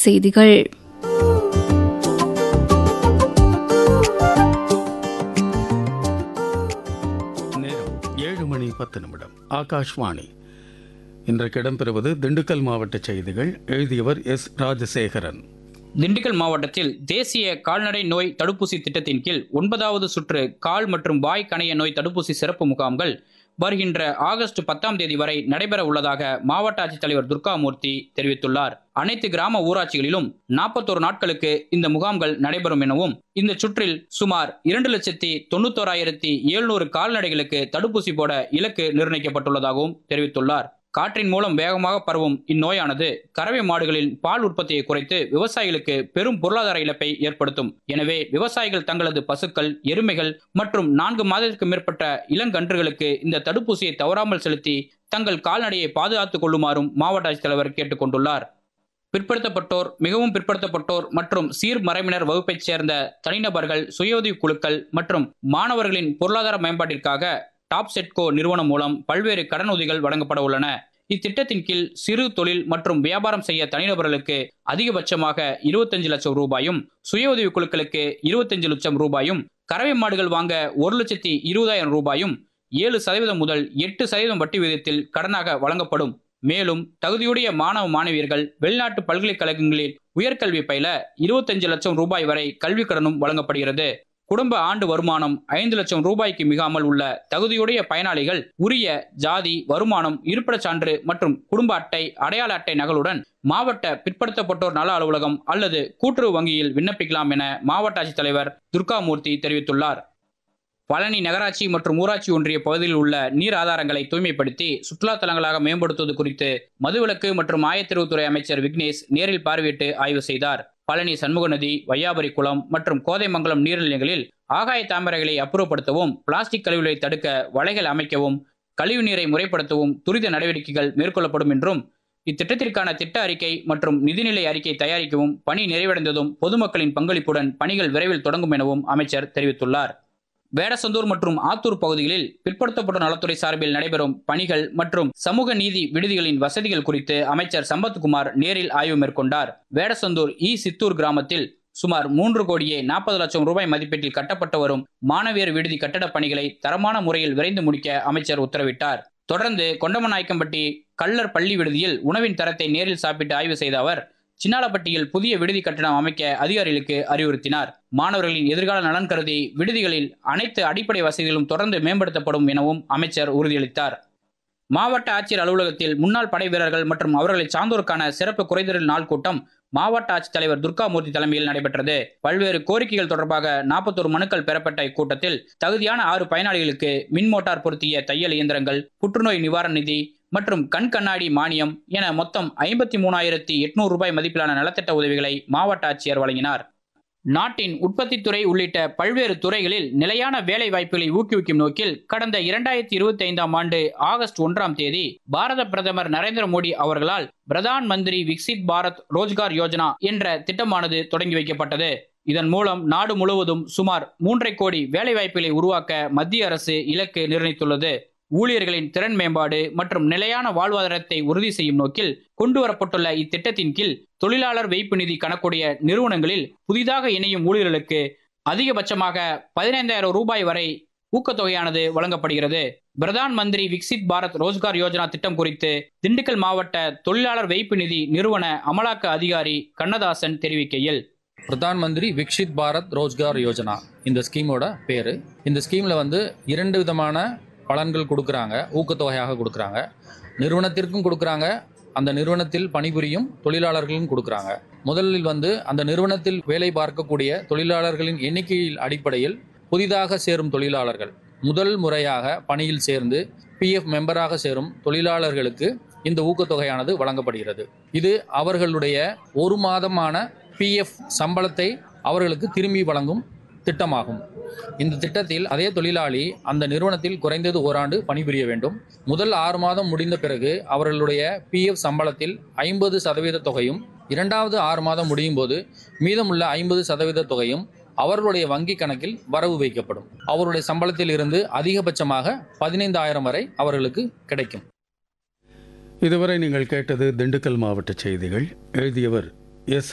செய்திகள். நேரம் 7:10. ஆகாஷ்வாணி. இன்றைக்கு இடம்பெறுவது திண்டுக்கல் மாவட்ட செய்திகள். எழுதியவர் எஸ். ராஜசேகரன். திண்டுக்கல் மாவட்டத்தில் தேசிய கால்நடை நோய் தடுப்பூசி திட்டத்தின் கீழ் 9வது சுற்று கால் மற்றும் வாய் கணைய நோய் தடுப்பூசி சிறப்பு முகாம்கள் வருகின்ற ஆகஸ்ட் 10ஆம் தேதி வரை நடைபெற உள்ளதாக மாவட்ட ஆட்சித்தலைவர் துர்காமூர்த்தி தெரிவித்துள்ளார். அனைத்து கிராம ஊராட்சிகளிலும் 41 நாட்களுக்கு இந்த முகாம்கள் நடைபெறும் எனவும், இந்த சுற்றில் சுமார் 2,91,700 கால்நடைகளுக்கு தடுப்பூசி போட இலக்கு நிர்ணயிக்கப்பட்டுள்ளதாகவும் தெரிவித்துள்ளார். காற்றின் மூலம் வேகமாக பரவும் இந்நோயானது கறவை மாடுகளின் பால் உற்பத்தியை குறைத்து விவசாயிகளுக்கு பெரும் பொருளாதார இழப்பை ஏற்படுத்தும். எனவே விவசாயிகள் தங்களது பசுக்கள், எருமைகள் மற்றும் 4 மாதத்திற்கு மேற்பட்ட இளங்கன்றுகளுக்கு இந்த தடுப்பூசியை தவறாமல் செலுத்தி தங்கள் கால்நடையை பாதுகாத்துக் கொள்ளுமாறும் மாவட்ட ஆட்சித்தலைவர் கேட்டுக் கொண்டுள்ளார். பிற்படுத்தப்பட்டோர், மிகவும் பிற்படுத்தப்பட்டோர் மற்றும் சீர்மரபினர் வகுப்பைச் சேர்ந்த தனிநபர்கள், சுய உதவி குழுக்கள் மற்றும் மாணவர்களின் பொருளாதார மேம்பாட்டிற்காக டாப்செட்கோ நிறுவனம் மூலம் பல்வேறு கடனுதவிகள் வழங்கப்பட உள்ளன. இத்திட்டத்தின் கீழ் சிறு தொழில் மற்றும் வியாபாரம் செய்ய தனிநபர்களுக்கு அதிகபட்சமாக 25 லட்சம் ரூபாயும், சுய உதவி குழுக்களுக்கு 25 லட்சம் ரூபாயும், கறவை மாடுகள் வாங்க 1,20,000 ரூபாயும் 7% முதல் 8% வட்டி விகிதத்தில் கடனாக வழங்கப்படும். மேலும் தகுதியுடைய மாணவ மாணவியர்கள் வெளிநாட்டு பல்கலைக்கழகங்களில் உயர்கல்வி பயில 25 லட்சம் ரூபாய் வரை கல்வி கடனும் வழங்கப்படுகிறது. குடும்ப ஆண்டு வருமானம் 5 லட்சம் ரூபாய்க்கு மிகாமல் உள்ள தகுதியுடைய பயனாளிகள் உரிய ஜாதி, வருமானம், இருப்பிடச் சான்று மற்றும் குடும்ப அட்டை, அடையாள அட்டை நகலுடன் மாவட்ட பிற்படுத்தப்பட்டோர் நல அலுவலகம் அல்லது கூட்டுறவு வங்கியில் விண்ணப்பிக்கலாம் என மாவட்ட ஆட்சித்தலைவர் துர்காமூர்த்தி தெரிவித்துள்ளார். பழனி நகராட்சி மற்றும் ஊராட்சி ஒன்றிய பகுதியில் உள்ள நீர் ஆதாரங்களை தூய்மைப்படுத்தி சுற்றுலா தலங்களாக மேம்படுத்துவது குறித்து மதுவிலக்கு மற்றும் ஆயத்தீர்வுத்துறை அமைச்சர் விக்னேஷ் நேரில் பார்வையிட்டு ஆய்வு செய்தார். பழனி சண்முகநதி, வையாபுரி குளம் மற்றும் கோதைமங்கலம் நீர்நிலைகளில் ஆகாய தாமரைகளை அப்புறப்படுத்தவும், பிளாஸ்டிக் கழிவுகளை தடுக்க வலைகள் அமைக்கவும், கழிவு நீரை முறைப்படுத்தவும் துரித நடவடிக்கைகள் மேற்கொள்ளப்படும் என்றும், இத்திட்டத்திற்கான திட்ட அறிக்கை மற்றும் நிதிநிலை அறிக்கை தயாரிக்கவும் பணி நிறைவடைந்ததும் பொதுமக்களின் பங்களிப்புடன் பணிகள் விரைவில் தொடங்கும் எனவும் அமைச்சர் தெரிவித்துள்ளார். வேடசந்தூர் மற்றும் ஆத்தூர் பகுதிகளில் பிற்படுத்தப்பட்ட நலத்துறை சார்பில் நடைபெறும் பணிகள் மற்றும் சமூக நீதி விடுதிகளின் வசதிகள் குறித்து அமைச்சர் சம்பத்குமார் நேரில் ஆய்வு மேற்கொண்டார். வேடசந்தூர் சித்தூர் கிராமத்தில் சுமார் 3,40,00,000 ரூபாய் மதிப்பீட்டில் கட்டப்பட்டு வரும் மாணவியர் விடுதி கட்டடப் பணிகளை தரமான முறையில் விரைந்து முடிக்க அமைச்சர் உத்தரவிட்டார். தொடர்ந்து கொண்டமநாயக்கம்பட்டி கள்ளர் பள்ளி விடுதியில் உணவின் தரத்தை நேரில் சாப்பிட்டு ஆய்வு செய்த அவர் சின்னாலப்பட்டியில் புதிய விடுதி கட்டணம் அமைக்க அதிகாரிகளுக்கு அறிவுறுத்தினார். மாணவர்களின் எதிர்கால நலன் கருதி விடுதிகளில் அனைத்து அடிப்படை வசதிகளும் தொடர்ந்து மேம்படுத்தப்படும் எனவும் அமைச்சர் உறுதியளித்தார். மாவட்ட ஆட்சியர் அலுவலகத்தில் முன்னாள் படை வீரர்கள் மற்றும் அவர்களை சார்ந்தோருக்கான சிறப்பு குறைதீர் நாள் கூட்டம் மாவட்ட ஆட்சித்தலைவர் துர்காமூர்த்தி தலைமையில் நடைபெற்றது. பல்வேறு கோரிக்கைகள் தொடர்பாக 41 மனுக்கள் பெறப்பட்ட இக்கூட்டத்தில் தகுதியான 6 பயனாளிகளுக்கு மின் மோட்டார் பொருத்திய தையல் இயந்திரங்கள், புற்றுநோய் நிவாரண நிதி மற்றும் கண் கண்ணாடி மானியம் என மொத்தம் 53,800 ரூபாய் மதிப்பிலான நலத்திட்ட உதவிகளை மாவட்ட ஆட்சியர் வழங்கினார். நாட்டின் உற்பத்தித்துறை உள்ளிட்ட பல்வேறு துறைகளில் நிலையான வேலை வாய்ப்புகளை ஊக்குவிக்கும் நோக்கில் கடந்த 2025ஆம் ஆண்டு ஆகஸ்ட் 1ஆம் தேதி பாரத பிரதமர் நரேந்திர மோடி அவர்களால் பிரதான் மந்திரி விக்சித் பாரத் ரோஜ்கார் யோஜனா என்ற திட்டமானது தொடங்கி வைக்கப்பட்டது. இதன் மூலம் நாடு முழுவதும் சுமார் 3.5 கோடி வேலை வாய்ப்புகளை உருவாக்க மத்திய அரசு இலக்கு நிர்ணயித்துள்ளது. ஊழியர்களின் திறன் மேம்பாடு மற்றும் நிலையான வாழ்வாதாரத்தை உறுதி செய்யும் நோக்கில் கொண்டுவரப்பட்டுள்ள இத்திட்டத்தின் கீழ் தொழிலாளர் வைப்பு நிதி கணக்குடைய நிறுவனங்களில் புதிதாக இணையும் ஊழியர்களுக்கு அதிகபட்சமாக 15,000 ரூபாய் வரை ஊக்கத்தொகையானது வழங்கப்படுகிறது. பிரதான் மந்திரி விக்சித் பாரத் ரோஜ்கார் யோஜனா திட்டம் குறித்து திண்டுக்கல் மாவட்ட தொழிலாளர் வைப்பு நிதி நிறுவன அமலாக்க அதிகாரி கண்ணதாசன் தெரிவிக்கையில், பிரதான் மந்திரி விக்சித் பாரத் ரோஜ்கார் யோஜனா இந்த ஸ்கீமோட பேரு. இந்த ஸ்கீம்ல 2 விதமான பலன்கள் கொடுக்குறாங்க. ஊக்கத்தொகையாக கொடுக்குறாங்க, நிறுவனத்திற்கும் கொடுக்குறாங்க, அந்த நிறுவனத்தில் பணிபுரியும் தொழிலாளர்களும் கொடுக்குறாங்க. முதலில் அந்த நிறுவனத்தில் வேலை பார்க்கக்கூடிய தொழிலாளர்களின் எண்ணிக்கையில் அடிப்படையில் புதிதாக சேரும் தொழிலாளர்கள் முதல் முறையாக பணியில் சேர்ந்து PF மெம்பராக சேரும் தொழிலாளர்களுக்கு இந்த ஊக்கத்தொகையானது வழங்கப்படுகிறது. இது அவர்களுடைய 1 மாதமான PF சம்பளத்தை அவர்களுக்கு திரும்பி வழங்கும் திட்டமாகும். இந்த திட்டத்தில் அதே தொழிலாளி அந்த நிறுவனத்தில் குறைந்தது ஓராண்டு பணிபுரிய வேண்டும். முதல் 6 மாதம் முடிந்த பிறகு அவர்களுடைய PF சம்பளத்தில் 50% தொகையும், இரண்டாவது 6 மாதம் முடியும் போது மீதமுள்ள 50% தொகையும் அவர்களுடைய வங்கி கணக்கில் வரவு வைக்கப்படும். அவருடைய சம்பளத்தில் இருந்து அதிகபட்சமாக 15,000 வரை அவர்களுக்கு கிடைக்கும். இதுவரை நீங்கள் கேட்டது திண்டுக்கல் மாவட்ட செய்திகள். எழுதியவர் எஸ்.